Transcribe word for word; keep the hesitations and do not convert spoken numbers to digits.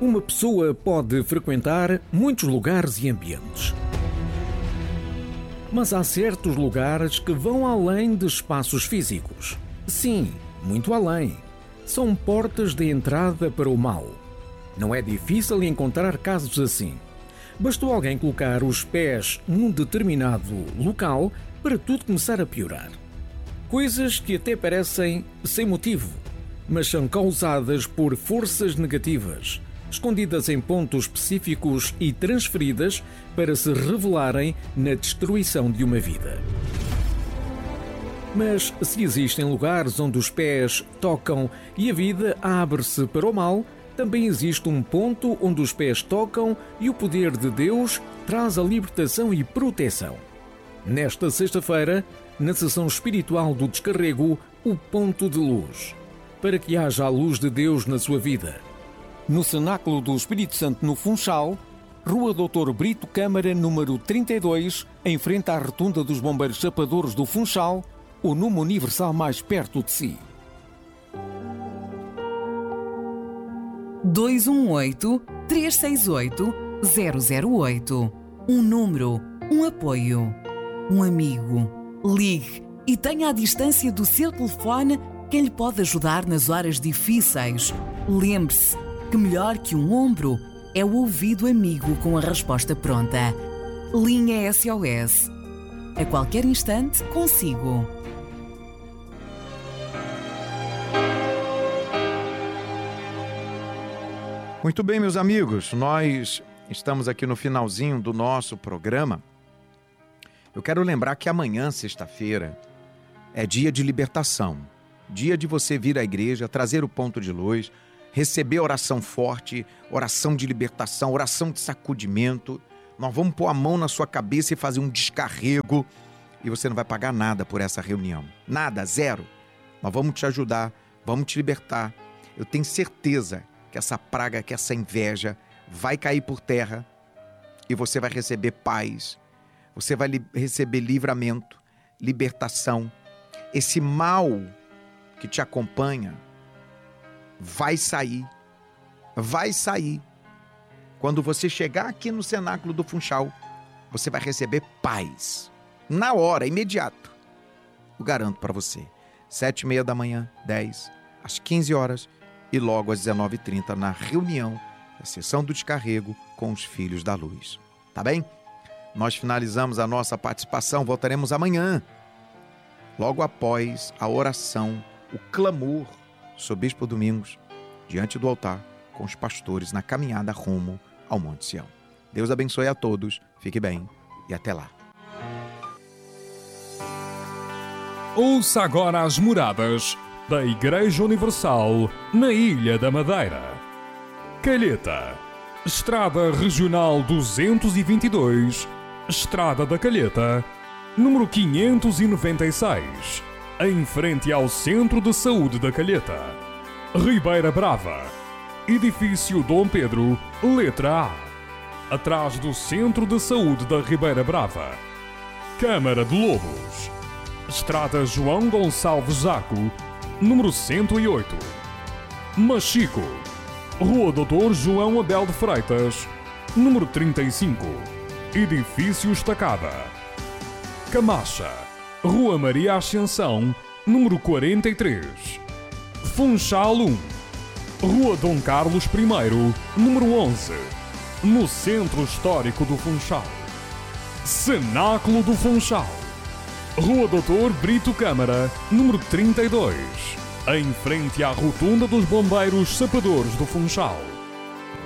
Uma pessoa pode frequentar muitos lugares e ambientes. Mas há certos lugares que vão além de espaços físicos. Sim, muito além. São portas de entrada para o mal. Não é difícil encontrar casos assim. Bastou alguém colocar os pés num determinado local para tudo começar a piorar. Coisas que até parecem sem motivo, mas são causadas por forças negativas, escondidas em pontos específicos e transferidas para se revelarem na destruição de uma vida. Mas se existem lugares onde os pés tocam e a vida abre-se para o mal, também existe um ponto onde os pés tocam e o poder de Deus traz a libertação e proteção. Nesta sexta-feira, na sessão espiritual do Descarrego, o ponto de luz, para que haja a luz de Deus na sua vida. No Cenáculo do Espírito Santo, no Funchal, Rua doutor Brito Câmara, número trinta e dois, em frente à Rotunda dos Bombeiros Chapadores do Funchal, o número universal mais perto de si. dois um oito, três seis oito, zero zero oito. Um número, um apoio, um amigo. Ligue e tenha à distância do seu telefone quem lhe pode ajudar nas horas difíceis. Lembre-se que melhor que um ombro é o ouvido amigo com a resposta pronta. Linha S O S. A qualquer instante, consigo. Muito bem, meus amigos, nós estamos aqui no finalzinho do nosso programa. Eu quero lembrar que amanhã, sexta-feira, é dia de libertação. Dia de você vir à igreja, trazer o ponto de luz, receber oração forte, oração de libertação, oração de sacudimento. Nós vamos pôr a mão na sua cabeça e fazer um descarrego. E você não vai pagar nada por essa reunião. Nada, zero. Nós vamos te ajudar, vamos te libertar. Eu tenho certeza que essa praga, que essa inveja vai cair por terra e você vai receber paz, você vai li- receber livramento, libertação. Esse mal que te acompanha vai sair, vai sair. Quando você chegar aqui no Cenáculo do Funchal, você vai receber paz, na hora, imediato. Eu garanto para você, sete e meia da manhã, dez, às quinze horas, e logo às dezenove e trinta na reunião, a sessão do descarrego com os Filhos da Luz. Tá bem? Nós finalizamos a nossa participação, voltaremos amanhã, logo após a oração, o clamor, sou Bispo Domingos, diante do altar, com os pastores na caminhada rumo ao Monte Sião. Deus abençoe a todos, fique bem e até lá. Ouça agora as moradas da Igreja Universal na Ilha da Madeira. Calheta, Estrada Regional duzentos e vinte e dois, Estrada da Calheta, número quinhentos e noventa e seis, em frente ao Centro de Saúde da Calheta. Ribeira Brava, Edifício Dom Pedro, letra A, atrás do Centro de Saúde da Ribeira Brava. Câmara de Lobos, Estrada João Gonçalves Zaco, número cento e oito. Machico, Rua doutor João Abel de Freitas, número trinta e cinco, Edifício Estacada. Camacha, Rua Maria Ascensão, número quarenta e três. Funchal um, Rua Dom Carlos I, número onze, no Centro Histórico do Funchal. Cenáculo do Funchal, Rua doutor Brito Câmara, número trinta e dois, em frente à Rotunda dos Bombeiros Chapadores do Funchal.